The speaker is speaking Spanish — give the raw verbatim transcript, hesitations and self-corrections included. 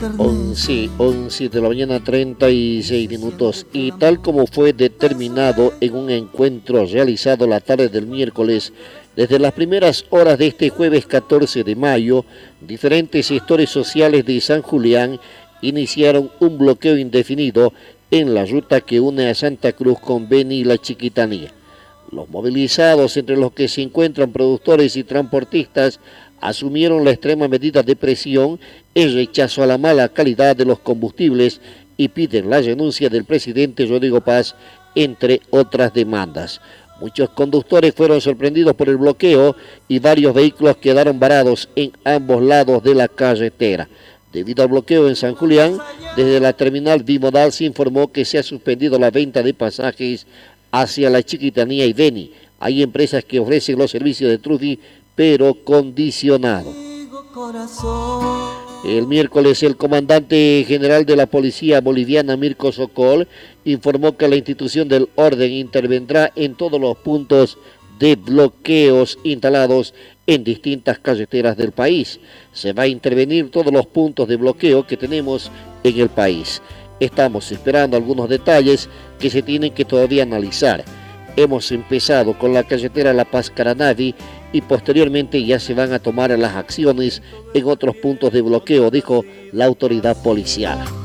once, once de la mañana, treinta y seis minutos. Y tal como fue determinado en un encuentro realizado la tarde del miércoles, desde las primeras horas de este jueves catorce de mayo, diferentes sectores sociales de San Julián iniciaron un bloqueo indefinido en la ruta que une a Santa Cruz con Beni y la Chiquitanía. Los movilizados, entre los que se encuentran productores y transportistas, asumieron la extrema medida de presión en rechazo a la mala calidad de los combustibles y piden la renuncia del presidente Rodrigo Paz, entre otras demandas. Muchos conductores fueron sorprendidos por el bloqueo y varios vehículos quedaron varados en ambos lados de la carretera. Debido al bloqueo en San Julián, desde la terminal bimodal se informó que se ha suspendido la venta de pasajes hacia la Chiquitanía y Beni. Hay empresas que ofrecen los servicios de Trufi, pero condicionado. El miércoles, el comandante general de la Policía Boliviana, Mirko Sokol, informó que la institución del orden intervendrá en todos los puntos de bloqueos instalados en distintas carreteras del país. Se va a intervenir todos los puntos de bloqueo que tenemos en el país. Estamos esperando algunos detalles que se tienen que todavía analizar. Hemos empezado con la carretera La Paz-Caranavi y posteriormente ya se van a tomar las acciones en otros puntos de bloqueo, dijo la autoridad policial.